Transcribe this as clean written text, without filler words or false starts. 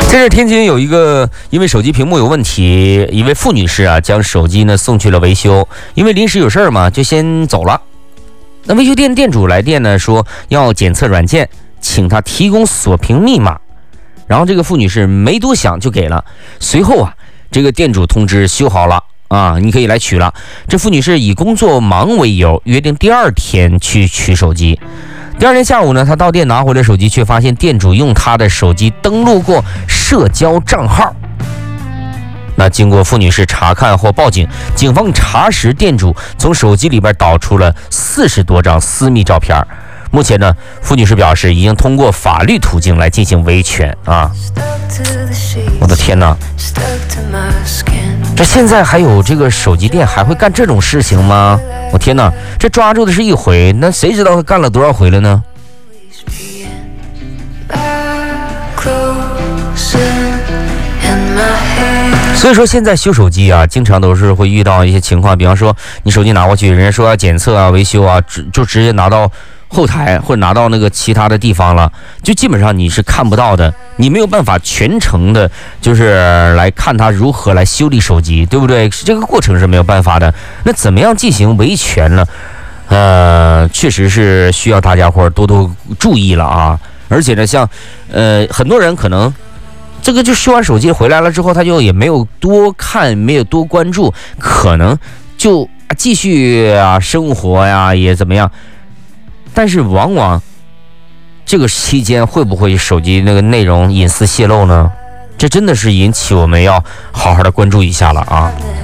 在这天津有一个因为手机屏幕有问题，一位傅女士啊，将手机呢送去了维修，因为临时有事儿嘛，就先走了。那维修店店主来电呢，说要检测软件，请他提供锁屏密码。然后这个傅女士没多想就给了。随后啊，这个店主通知修好了啊，你可以来取了。这傅女士以工作忙为由，约定第二天去取手机。第二天下午呢，他到店拿回了手机，却发现店主用他的手机登录过社交账号。那经过傅女士查看后报警，警方查实店主从手机里边导出了40多张私密照片。目前呢，傅女士表示已经通过法律途径来进行维权啊！我的天哪，这现在还有这个手机店还会干这种事情吗？我天哪，这抓住的是一回，那谁知道他干了多少回了呢？所以说现在修手机啊，经常都是会遇到一些情况，比方说你手机拿过去，人家说要检测啊、维修啊，就直接拿到后台或者拿到那个其他的地方了，就基本上你是看不到的，你没有办法全程的，就是来看他如何来修理手机，对不对？这个过程是没有办法的。那怎么样进行维权呢？确实是需要大家伙多多注意了啊！而且呢，像很多人可能这个就修完手机回来了之后，他就也没有多看，没有多关注，可能就继续生活呀，也怎么样。但是往往这个期间会不会手机那个内容隐私泄露呢？这真的是引起我们要好好的关注一下了啊！